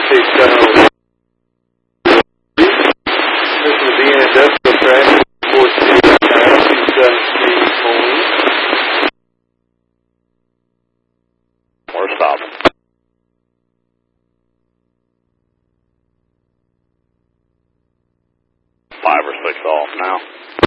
Interstate 703. This is the industrial traffic 4217 Moline. We're stopping. 5 or 6 off now.